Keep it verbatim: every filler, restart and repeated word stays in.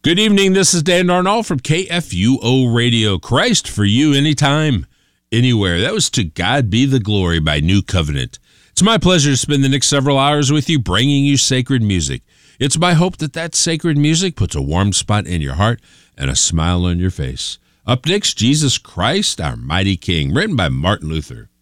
Good evening, this is Dan Darnall from K F U O Radio. Christ for you anytime, anywhere. That was To God Be the Glory by New Covenant. It's my pleasure to spend the next several hours with you, bringing you sacred music. It's my hope that that sacred music puts a warm spot in your heart and a smile on your face. Up next, Jesus Christ, Our Mighty King, written by Martin Luther.